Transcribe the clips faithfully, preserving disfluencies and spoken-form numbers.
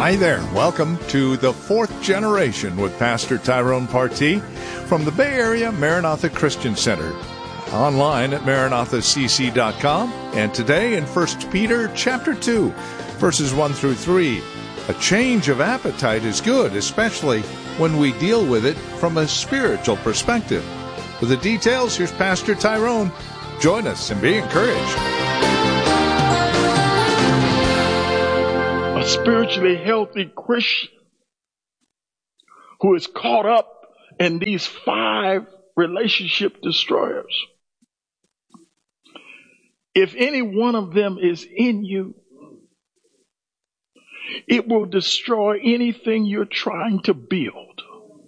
Hi there. Welcome to The Fourth Generation with Pastor Tyrone Partee from the Bay Area Maranatha Christian Center. Online at maranatha c c dot com, and today in First Peter chapter two, verses one through three. A change of appetite is good, especially when we deal with it from a spiritual perspective. For the details, here's Pastor Tyrone. Join us and be encouraged. A spiritually healthy Christian who is caught up in these five relationship destroyers. If any one of them is in you, it will destroy anything you're trying to build.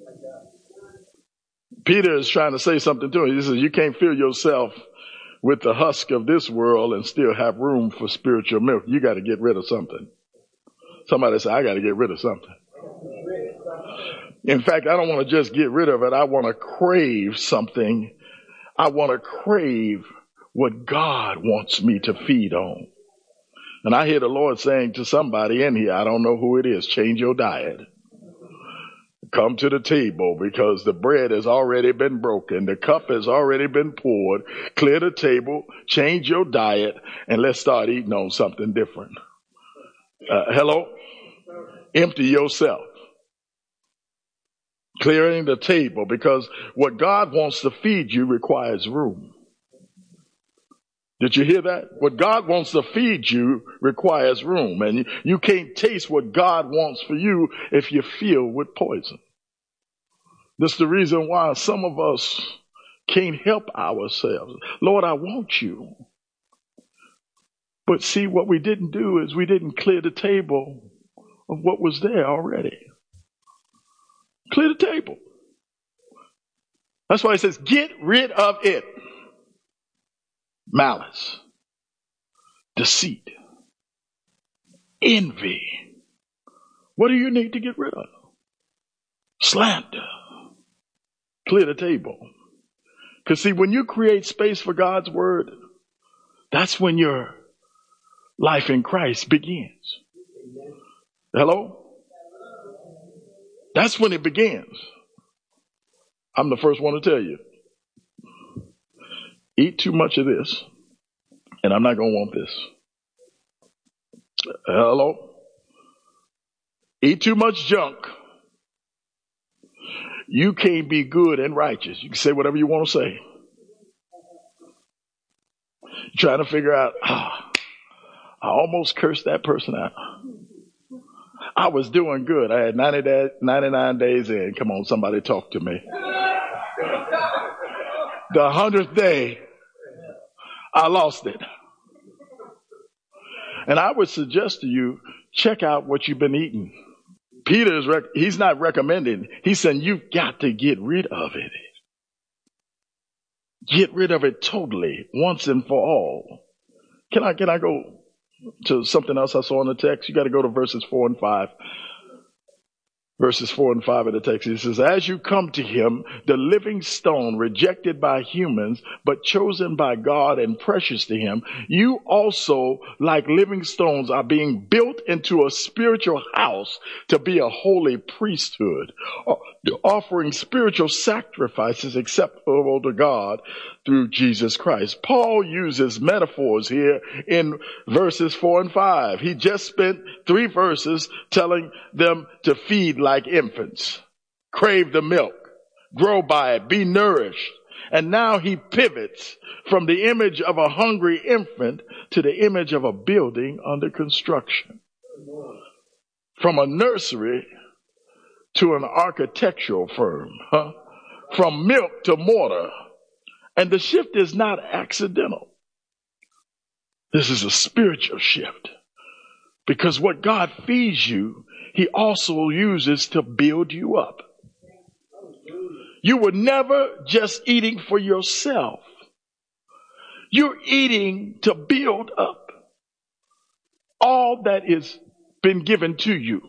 Peter is trying to say something to him. He says, you can't fill yourself with the husk of this world and still have room for spiritual milk. You got to get rid of something. Somebody say, I got to get rid of something. In fact, I don't want to just get rid of it. I want to crave something. I want to crave what God wants me to feed on. And I hear the Lord saying to somebody in here, I don't know who it is, change your diet. Come to the table because the bread has already been broken. The cup has already been poured. Clear the table, change your diet, and let's start eating on something different. Uh, hello? Empty yourself. Clearing the table, because what God wants to feed you requires room. Did you hear that? What God wants to feed you requires room. And you, you can't taste what God wants for you if you're filled with poison. This is the reason why some of us can't help ourselves. Lord, I want you. But see, what we didn't do is we didn't clear the table of what was there already. Clear the table. That's why it says, get rid of it. Malice, deceit, envy. What do you need to get rid of? Slander. Clear the table. Because see, when you create space for God's word, that's when your life in Christ begins. Hello? That's when it begins. I'm the first one to tell you. Eat too much of this, and I'm not going to want this. Hello? Eat too much junk. You can't be good and righteous. You can say whatever you want to say. You're trying to figure out, ah, I almost cursed that person out. I was doing good. I had ninety day, ninety-nine days in. Come on, somebody talk to me. The hundredth day, I lost it. And I would suggest to you, check out what you've been eating. Peter is, rec- he's not recommending. He's saying you've got to get rid of it. Get rid of it totally, once and for all. Can I, can I go to something else I saw in the text? You got to go to verses four and five. Verses four and five of the text, it says, as you come to him, the living stone rejected by humans, but chosen by God and precious to him, you also, like living stones, are being built into a spiritual house to be a holy priesthood, offering spiritual sacrifices acceptable to God through Jesus Christ. Paul uses metaphors here in verses four and five. He just spent three verses telling them to feed like infants, crave the milk, grow by it, be nourished. And now he pivots from the image of a hungry infant to the image of a building under construction. From a nursery to an architectural firm, huh? From milk to mortar. And the shift is not accidental. This is a spiritual shift. Because what God feeds you, he also uses to build you up. You were never just eating for yourself. You're eating to build up all that is been given to you.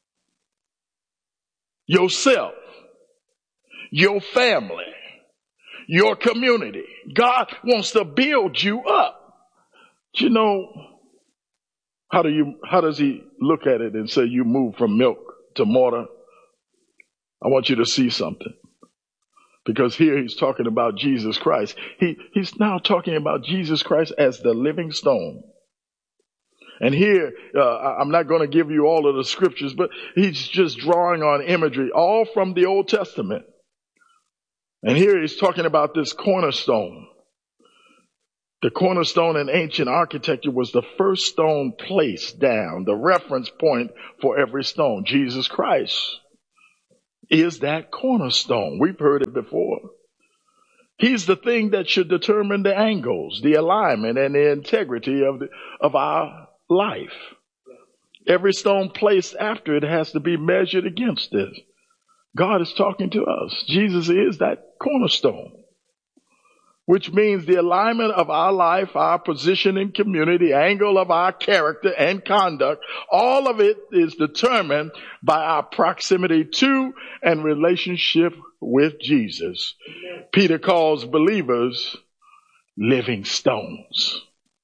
Yourself, your family, your community. God wants to build you up. You know, How do you, how does he look at it and say you move from milk to mortar? I want you to see something. Because here he's talking about Jesus Christ. He, he's now talking about Jesus Christ as the living stone. And here, uh, I'm not going to give you all of the scriptures, but he's just drawing on imagery, all from the Old Testament. And here he's talking about this cornerstone. The cornerstone in ancient architecture was the first stone placed down, the reference point for every stone. Jesus Christ is that cornerstone. We've heard it before. He's the thing that should determine the angles, the alignment, and the integrity of the, of our life. Every stone placed after it has to be measured against it. God is talking to us. Jesus is that cornerstone, which means the alignment of our life, our position in community, angle of our character and conduct, all of it is determined by our proximity to and relationship with Jesus. Peter calls believers living stones,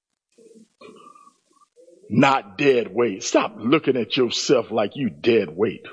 not dead weight. Stop looking at yourself like you dead weight.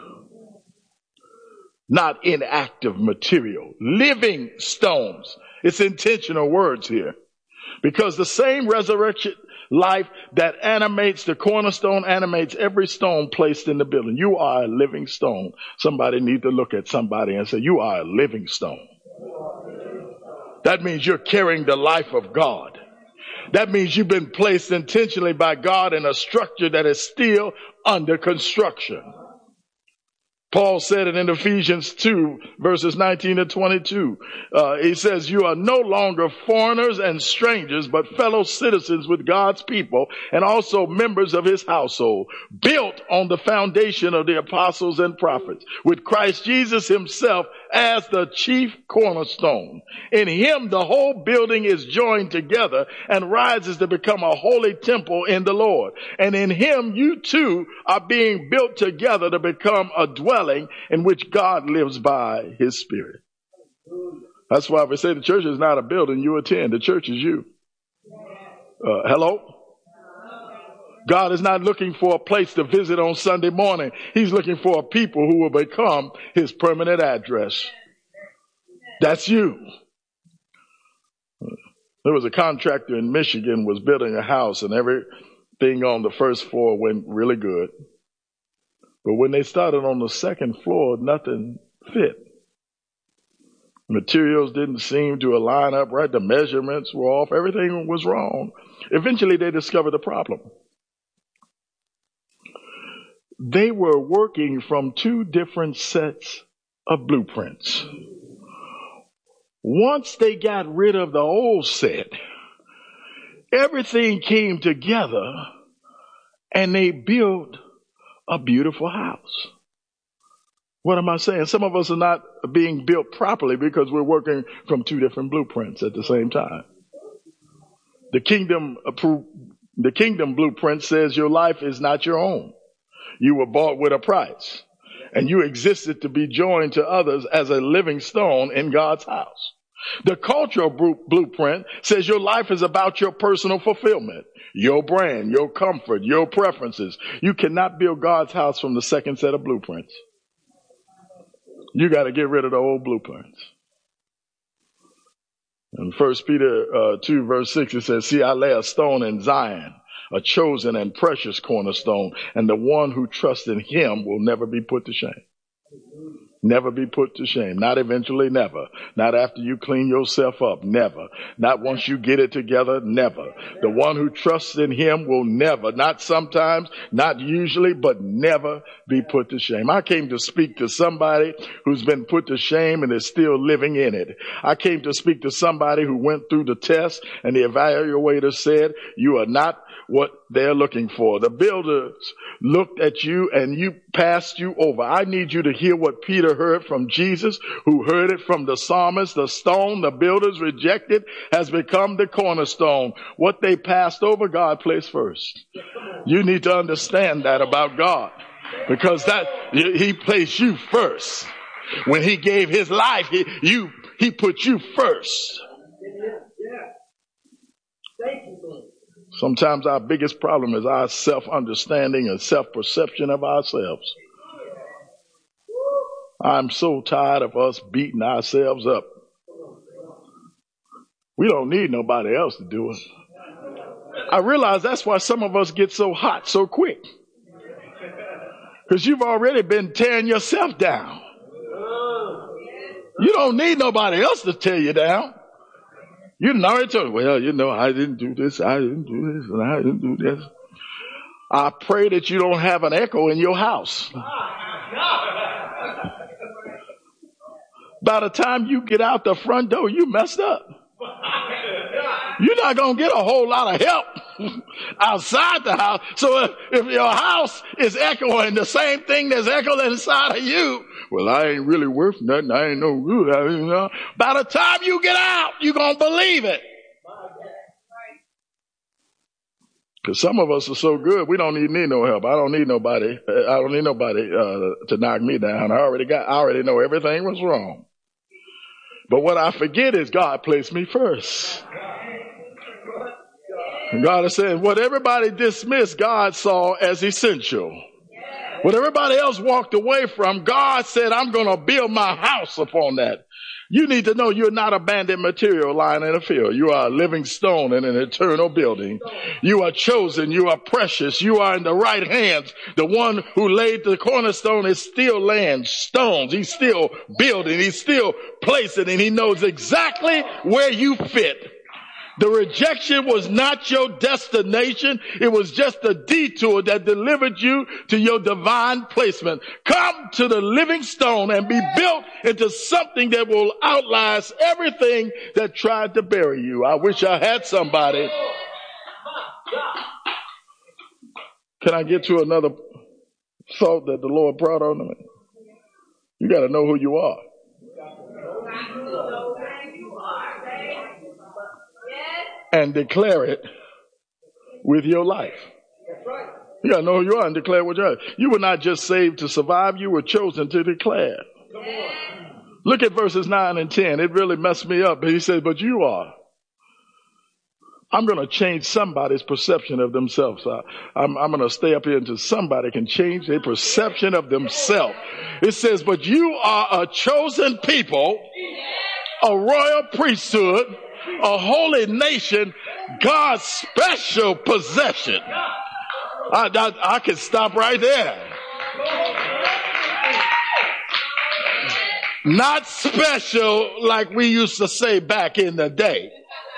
Not inactive material, living stones. It's intentional words here, because the same resurrection life that animates the cornerstone animates every stone placed in the building. You are a living stone. Somebody need to look at somebody and say, you are a living stone. That means you're carrying the life of God. That means you've been placed intentionally by God in a structure that is still under construction. Paul said it in Ephesians two, verses nineteen to twenty-two. Uh, he says, you are no longer foreigners and strangers, but fellow citizens with God's people and also members of his household, built on the foundation of the apostles and prophets, with Christ Jesus himself as the chief cornerstone. In him, the whole building is joined together and rises to become a holy temple in the Lord. And in him, you too are being built together to become a dwelling in which God lives by his Spirit. That's why we say the church is not a building you attend. The church is you. Uh, hello? God is not looking for a place to visit on Sunday morning. He's looking for a people who will become his permanent address. That's you. There was a contractor in Michigan was building a house, and everything on the first floor went really good. But when they started on the second floor, nothing fit. Materials didn't seem to align up right. The measurements were off. Everything was wrong. Eventually, they discovered the problem. They were working from two different sets of blueprints. Once they got rid of the old set, everything came together and they built a beautiful house. What am I saying? Some of us are not being built properly because we're working from two different blueprints at the same time. The kingdom, the kingdom blueprint says your life is not your own. You were bought with a price, and you existed to be joined to others as a living stone in God's house. The cultural blueprint says your life is about your personal fulfillment, your brand, your comfort, your preferences. You cannot build God's house from the second set of blueprints. You got to get rid of the old blueprints. In First Peter uh, two, verse six, it says, see, I lay a stone in Zion, a chosen and precious cornerstone, and the one who trusts in him will never be put to shame. Never be put to shame. Not eventually, never. Not after you clean yourself up, never. Not once you get it together, never. The one who trusts in him will never, not sometimes, not usually, but never be put to shame. I came to speak to somebody who's been put to shame and is still living in it. I came to speak to somebody who went through the test and the evaluator said, you are not what they're looking for. The builders looked at you and you passed you over. I need you to hear what Peter heard from Jesus, who heard it from the psalmist. The stone the builders rejected has become the cornerstone. What they passed over, God placed first. You need to understand that about God, because that he placed you first. When he gave his life, he, you, he put you first. Thank you, Lord. Sometimes our biggest problem is our self-understanding and self-perception of ourselves. I'm so tired of us beating ourselves up. We don't need nobody else to do it. I realize that's why some of us get so hot so quick. Because you've already been tearing yourself down. You don't need nobody else to tear you down. You didn't already told, well, you know, I didn't do this, I didn't do this, and I didn't do this. I pray that you don't have an echo in your house. By the time you get out the front door, you messed up. You're not going to get a whole lot of help outside the house. So if, if your house is echoing the same thing that's echoing inside of you, well, I ain't really worth nothing. I ain't no good. I, you know. By the time you get out, you're going to believe it. Because some of us are so good, we don't need, need no help. I don't need nobody. I don't need nobody uh, to knock me down. I already got. I already know everything was wrong. But what I forget is God placed me first. And God is saying, what everybody dismissed, God saw as essential. What everybody else walked away from, God said, I'm going to build my house upon that. You need to know you're not abandoned material lying in a field. You are a living stone in an eternal building. You are chosen. You are precious. You are in the right hands. The one who laid the cornerstone is still laying stones. He's still building. He's still placing, and he knows exactly where you fit. The rejection was not your destination. It was just a detour that delivered you to your divine placement. Come to the living stone and be built into something that will outlast everything that tried to bury you. I wish I had somebody. Can I get to another thought that the Lord brought on me? You got to know who you are. And declare it with your life. You gotta know who you are and declare what you are. You were not just saved to survive, you were chosen to declare. Look at verses nine and ten. It really messed me up. He says, but you are. I'm going to change somebody's perception of themselves. I, I'm, I'm going to stay up here until somebody can change their perception of themselves. It says, but you are a chosen people, a royal priesthood, a holy nation, God's special possession. I, I, I can stop right there. Not special like we used to say back in the day.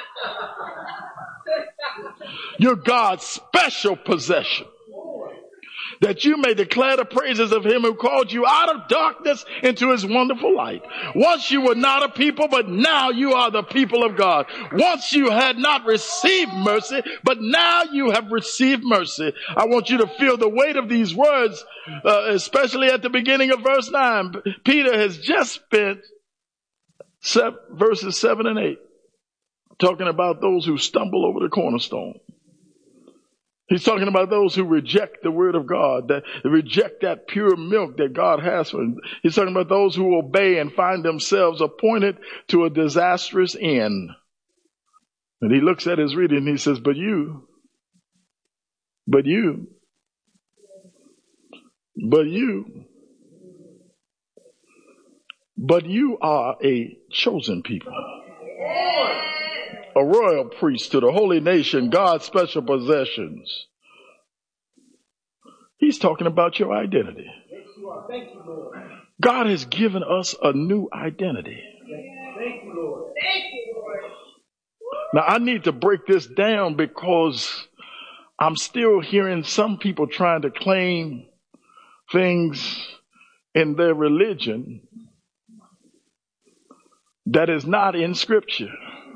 You're God's special possession, that you may declare the praises of him who called you out of darkness into his wonderful light. Once you were not a people, but now you are the people of God. Once you had not received mercy, but now you have received mercy. I want you to feel the weight of these words, uh, especially at the beginning of verse nine. Peter has just spent seven, verses seven and eight talking about those who stumble over the cornerstone. He's talking about those who reject the word of God, that reject that pure milk that God has for them. He's talking about those who obey and find themselves appointed to a disastrous end. And he looks at his reading and he says, but you, but you, but you, but you are a chosen people. A royal priesthood, a holy nation, God's special possessions. He's talking about your identity. God has given us a new identity. Now, I need to break this down because I'm still hearing some people trying to claim things in their religion that is not in Scripture.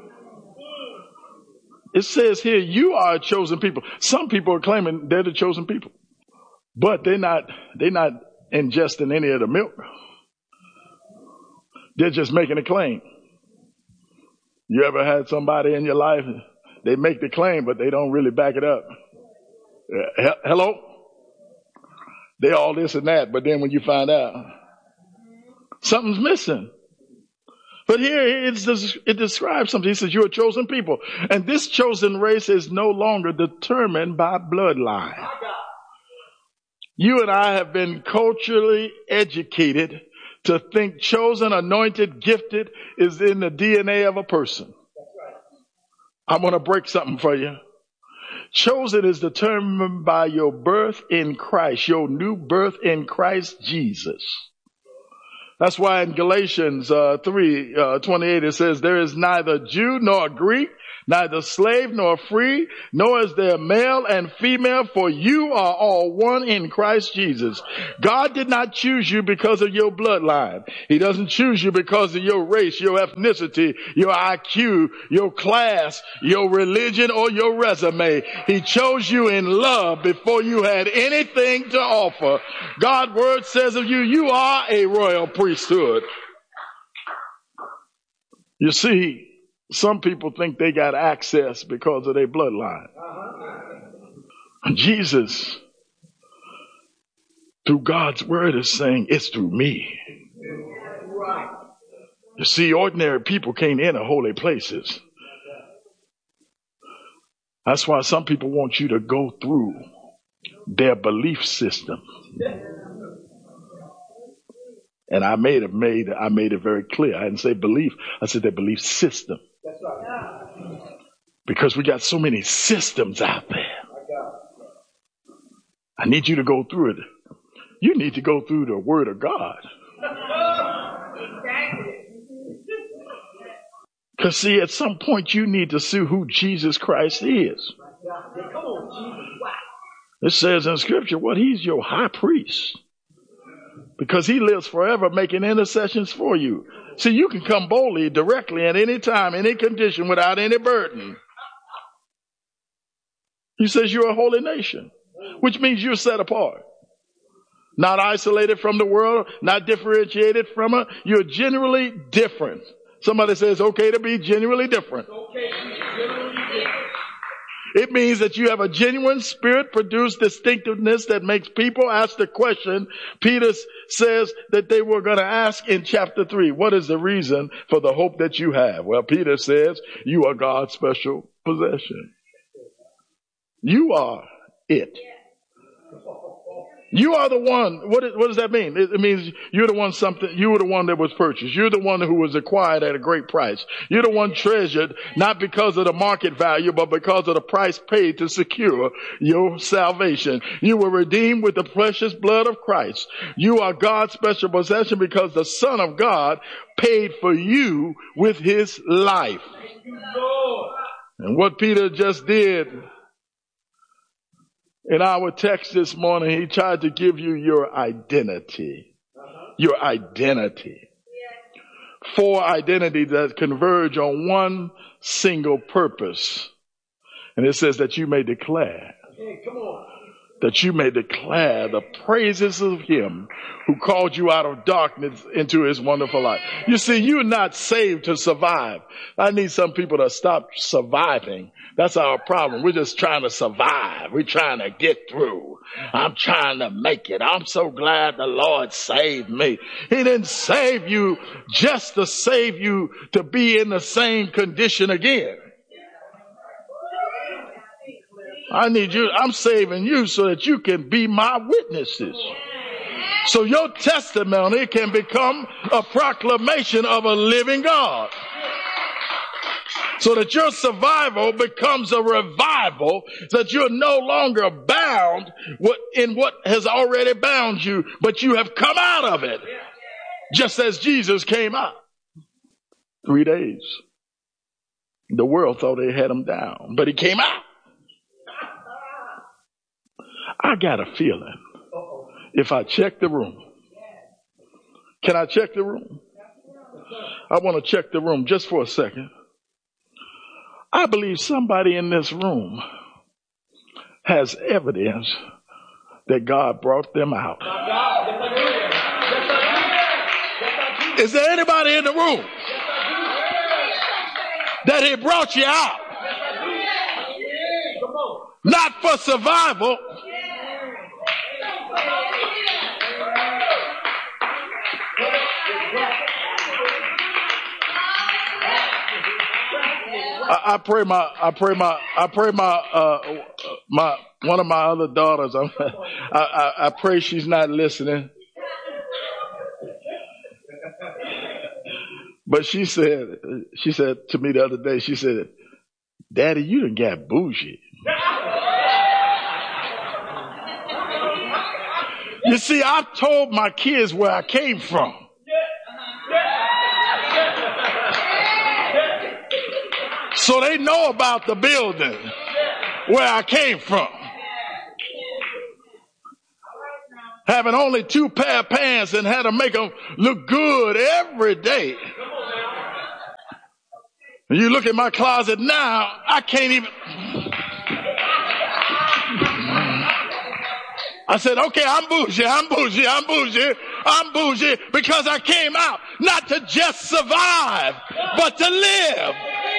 It says here, you are a chosen people. Some people are claiming they're the chosen people, but they're not, they're not ingesting any of the milk. They're just making a claim. You ever had somebody in your life, they make the claim, but they don't really back it up? Uh, hello? They all this and that, but then when you find out, something's missing. But here it's, it describes something. He says, you're a chosen people. And this chosen race is no longer determined by bloodline. You and I have been culturally educated to think chosen, anointed, gifted is in the D N A of a person. I want to break something for you. Chosen is determined by your birth in Christ, your new birth in Christ Jesus. That's why in Galatians uh, three twenty-eight it says, there is neither Jew nor Greek, neither slave nor free, nor is there male and female, for you are all one in Christ Jesus. God did not choose you because of your bloodline. He doesn't choose you because of your race, your ethnicity, your I Q, your class, your religion, or your resume. He chose you in love before you had anything to offer. God's word says of you, you are a royal priesthood. You see, some people think they got access because of their bloodline. Jesus, through God's word, is saying, it's through me. You see, ordinary people can't enter holy places. That's why some people want you to go through their belief system. And I made it made I made it very clear. I didn't say belief. I said their belief system. That's right. Because we got so many systems out there. I need you to go through it. You need to go through the Word of God. Because see, at some point you need to see who Jesus Christ is. It says in Scripture, what? He's your high priest. Because he lives forever making intercessions for you. See, you can come boldly, directly, at any time, any condition, without any burden. He says you're a holy nation, which means you're set apart. Not isolated from the world, not differentiated from it. You're genuinely different. Somebody says, okay to be genuinely different. Okay to be genuinely different. It means that you have a genuine spirit-produced distinctiveness that makes people ask the question Peter says that they were going to ask in chapter three. What is the reason for the hope that you have? Well, Peter says you are God's special possession. You are it. You are the one. What, is, what does that mean? It, it means you're the one something, you were the one that was purchased. You're the one who was acquired at a great price. You're the one treasured, not because of the market value, but because of the price paid to secure your salvation. You were redeemed with the precious blood of Christ. You are God's special possession because the Son of God paid for you with his life. And what Peter just did in our text this morning, he tried to give you your identity. Your identity. Four identities that converge on one single purpose. And it says that you may declare. Hey, come on. That you may declare the praises of him who called you out of darkness into his wonderful light. You see, you're not saved to survive. I need some people to stop surviving. That's our problem. We're just trying to survive. We're trying to get through. I'm trying to make it. I'm so glad the Lord saved me. He didn't save you just to save you to be in the same condition again. I need you. I'm saving you so that you can be my witnesses. So your testimony can become a proclamation of a living God. So that your survival becomes a revival, so that you're no longer bound in what has already bound you, but you have come out of it. Just as Jesus came out. Three days. The world thought they had him down, but he came out. I got a feeling if I check the room. Can I check the room? I want to check the room just for a second. I believe somebody in this room has evidence that God brought them out. Is there anybody in the room that he brought you out? Not for survival. I, I pray my, I pray my, I pray my, uh, my, one of my other daughters, I'm, I, I, I pray she's not listening. But she said, she said to me the other day, she said, Daddy, you done got bougie. You see, I've told my kids where I came from. So they know about the building where I came from. Having only two pair of pants and had to make them look good every day. You look at my closet now, I can't even. I said, okay, I'm bougie, I'm bougie, I'm bougie, I'm bougie because I came out not to just survive, but to live.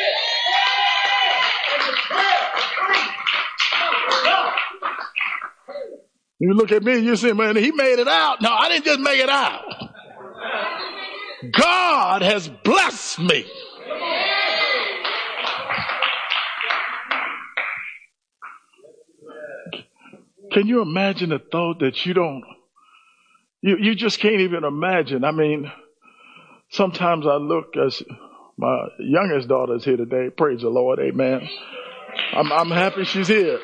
You look at me and you say, man, he made it out. No, I didn't just make it out. God has blessed me. Can you imagine the thought that you don't, you, you just can't even imagine. I mean, sometimes I look as my youngest daughter is here today. Praise the Lord. Amen. I'm, I'm happy she's here.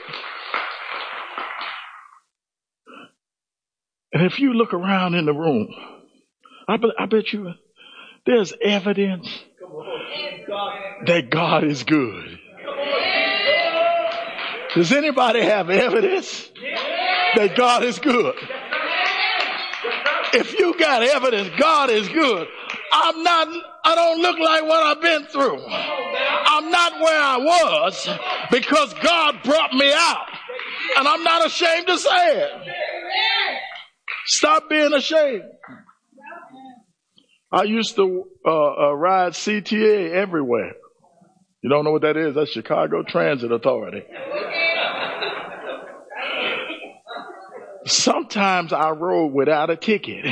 And if you look around in the room, I bet, I bet you there's evidence that God is good. Does anybody have evidence that God is good? If you got evidence God is good, I'm not, I don't look like what I've been through. I'm not where I was because God brought me out. And I'm not ashamed to say it. Stop being ashamed. I used to uh, uh, ride C T A everywhere. You don't know what that is? That's Chicago Transit Authority. Sometimes I rode without a ticket.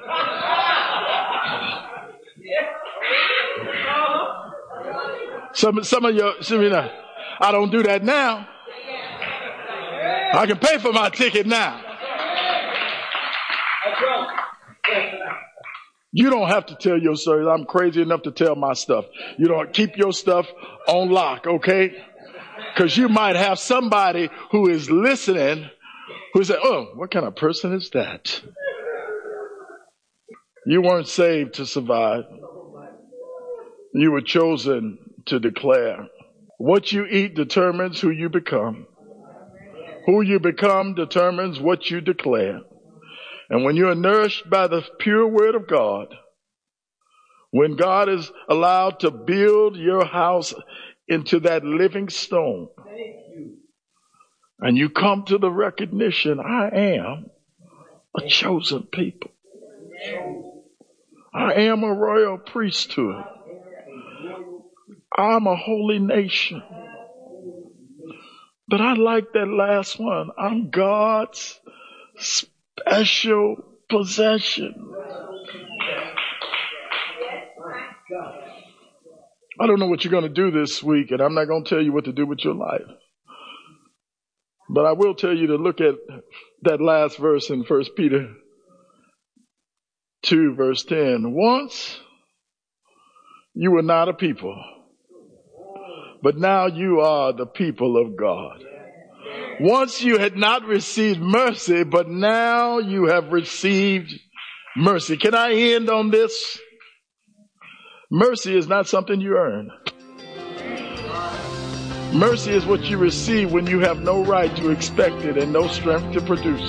Some, some of you, some of you, I don't do that now. I can pay for my ticket now. You don't have to tell your story. I'm crazy enough to tell my stuff. You don't keep your stuff on lock, okay? Because you might have somebody who is listening who say, oh, what kind of person is that? You weren't saved to survive. You were chosen to declare. What you eat determines who you become. Who you become determines what you declare. And when you are nourished by the pure word of God, when God is allowed to build your house into that living stone, and you come to the recognition, I am a chosen people. I am a royal priesthood. I'm a holy nation. But I like that last one. I'm God's special possession. I don't know what you're going to do this week, and I'm not going to tell you what to do with your life. But I will tell you to look at that last verse in First Peter two, verse ten. Once you were not a people, but now you are the people of God. Once you had not received mercy, but now you have received mercy. Can I end on this? Mercy is not something you earn. Mercy is what you receive when you have no right to expect it and no strength to produce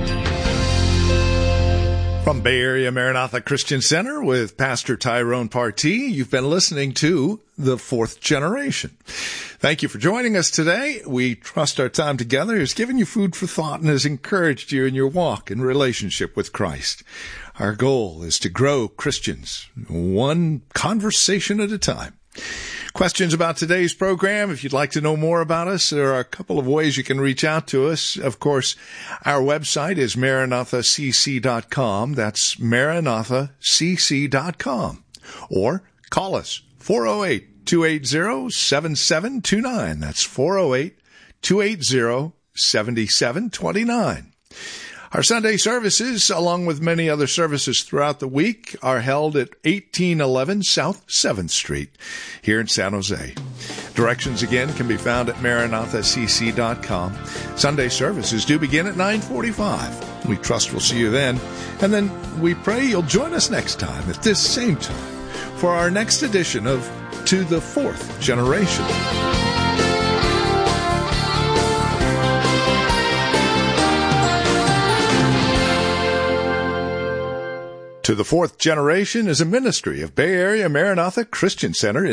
it. From Bay Area Maranatha Christian Center with Pastor Tyrone Partee, you've been listening to The Fourth Generation. Thank you for joining us today. We trust our time together has given you food for thought and has encouraged you in your walk and relationship with Christ. Our goal is to grow Christians one conversation at a time. Questions about today's program, if you'd like to know more about us, there are a couple of ways you can reach out to us. Of course, our website is maranatha c c dot com. That's maranatha c c dot com. Or call us, four oh eight, two eight zero, seven seven two nine. That's four oh eight, two eight zero, seven seven two nine. Our Sunday services, along with many other services throughout the week, are held at eighteen eleven South seventh Street here in San Jose. Directions again can be found at maranatha c c dot com. Sunday services do begin at nine forty-five. We trust we'll see you then. And then we pray you'll join us next time at this same time for our next edition of To the Fourth Generation. To the Fourth Generation is a ministry of Bay Area Maranatha Christian Center